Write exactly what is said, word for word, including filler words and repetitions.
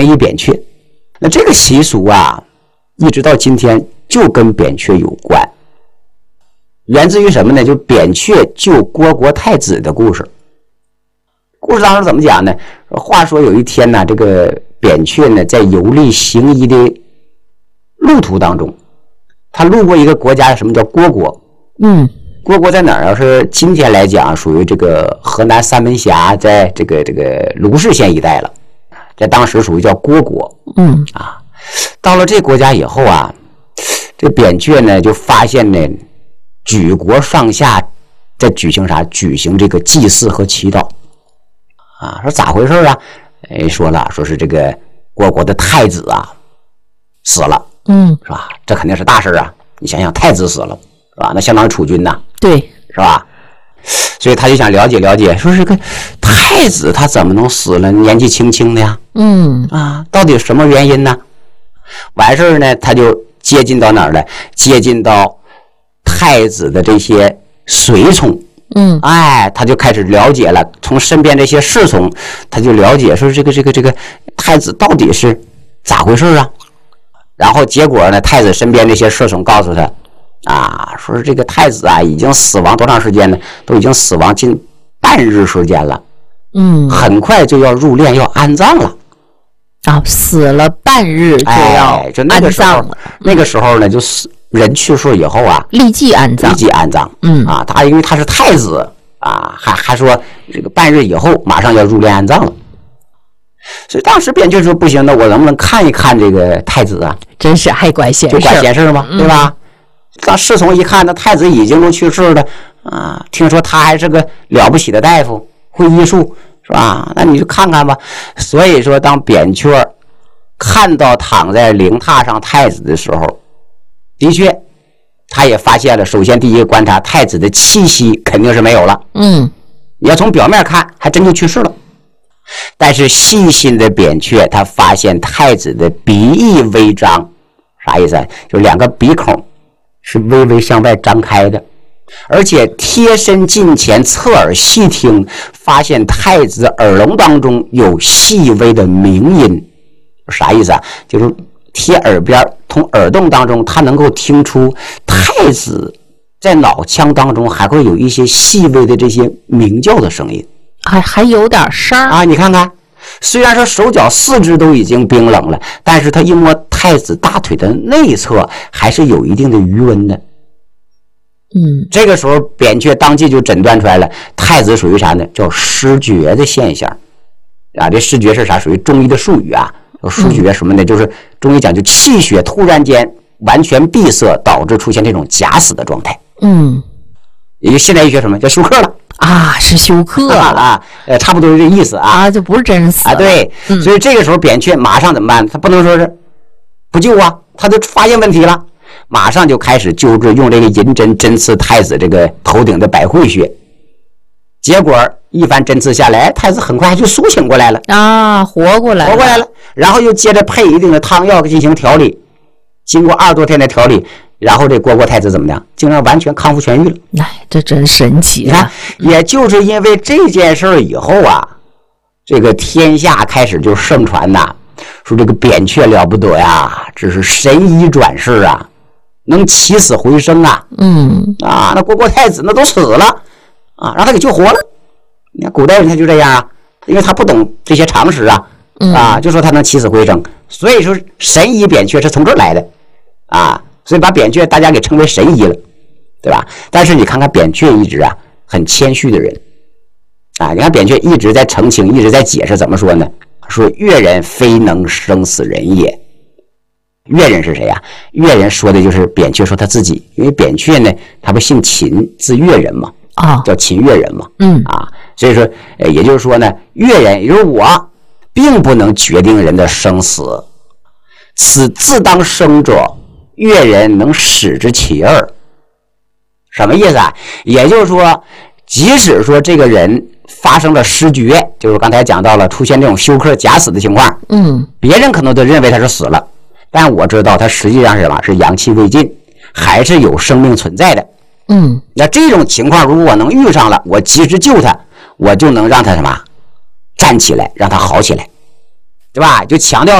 衣扁鹊。那这个习俗啊，一直到今天就跟扁鹊有关，源自于什么呢？就扁鹊救虢国太子的故事。故事当中怎么讲呢？话说有一天呢，这个扁鹊呢在游历行医的路途当中，他路过一个国家，什么叫虢国？ 嗯， 虢国在哪儿？要是今天来讲，属于这个河南三门峡，在这个这个卢氏县一带了，在当时属于叫虢国。 嗯啊，到了这国家以后啊，这扁鹊呢就发现呢，举国上下在举行啥？举行这个祭祀和祈祷。啊，说咋回事啊？哎，说了，说是这个虢国的太子啊死了， 嗯， 是吧？这肯定是大事啊！你想想，太子死了，是吧？那相当于储君呐， 对， 是吧？所以他就想了解了解，说这个太子他怎么能死了？年纪轻轻的呀， 嗯啊，到底什么原因呢？完事儿呢，他就接近到哪儿了？接近到太子的这些随从。 嗯， 哎，他就开始了解了，从身边这些侍从，他就了解说这个这个这个太子到底是咋回事啊？然后结果呢，太子身边这些侍从告诉他，啊，说这个太子啊已经死亡多长时间呢？都已经死亡近半日时间了， 嗯， 很快就要入殓要安葬了。 啊，死了半日就要哎，就那个时候， 安葬了那个时候呢，就死。人去世以后啊， 立即安葬， 立即安葬。 嗯啊，他因为他是太子啊，还还说这个半日以后马上要入殓安葬了。所以当时扁鹊说不行，那我能不能看一看这个太子啊？ 真是还管闲事， 就管闲事嘛，对吧？当侍从一看，那太子已经都去世了啊，听说他还是个了不起的大夫，会医术，是吧？那你就看看吧。所以说，当扁鹊看到躺在灵榻上太子的时候，的确，他也发现了。首先，第一个观察，太子的气息肯定是没有了。 嗯， 你要从表面看，还真就去世了。但是细心的扁鹊，他发现太子的鼻翼微张，啥意思啊？就两个鼻孔是微微向外张开的，而且贴身近前侧耳细听，发现太子耳聋当中有细微的鸣音。啥意思啊？就是贴耳边，从耳洞当中，他能够听出太子在脑腔当中还会有一些细微的这些鸣叫的声音， 还还有点声啊！你看看，虽然说手脚四肢都已经冰冷了，但是他一摸太子大腿的内侧，还是有一定的余温的。 嗯， 这个时候扁鹊当即就诊断出来了，太子属于啥呢？叫失觉的现象啊！这失觉是啥？属于中医的术语啊。失觉什么呢？就是中医讲，就气血突然间完全闭塞，导致出现这种假死的状态。 嗯， 也就现代医学什么叫休克了啊？是休克啊啊，呃，差不多是这意思啊。 啊，就不是真死啊。对、嗯，所以这个时候扁鹊马上怎么办？他不能说是不救啊，他就发现问题了，马上就开始救治，用这个银针针刺太子这个头顶的百会穴。结果一番针刺下来，太子很快就苏醒过来了啊，活过来了， 活过来了。然后又接着配一定的汤药进行调理，经过二十多天的调理，然后这虢国太子怎么样？竟然完全康复痊愈了。 哎，这真神奇、啊！ 你看，也就是因为这件事儿以后啊，这个天下开始就盛传呐，说这个扁鹊了不得呀，这是神医转世啊，能起死回生啊。 嗯啊，那虢国太子那都死了。啊，让他给救活了。你看古代人他就这样啊，因为他不懂这些常识啊，啊，就说他能起死回生，所以说神医扁鹊是从这儿来的，啊，所以把扁鹊大家给称为神医了，对吧？但是你看看扁鹊一直啊很谦虚的人，啊，你看扁鹊一直在澄清，一直在解释，怎么说呢？说越人非能生死人也。越人是谁呀？越人说的就是扁鹊说他自己，因为扁鹊呢，他不姓秦，字越人嘛。 啊， 叫秦越人嘛， 嗯啊，所以说，呃，也就是说呢，越人也就是我，并不能决定人的生死，此自当生者，越人能使之其二。什么意思啊？也就是说，即使说这个人发生了失觉，就是刚才讲到了出现这种休克假死的情况， 嗯， 别人可能都认为他是死了，但我知道他实际上是什么？是阳气未尽，还是有生命存在的。 嗯， 那这种情况如果我能遇上了，我及时救他，我就能让他什么站起来，让他好起来，对吧？就强调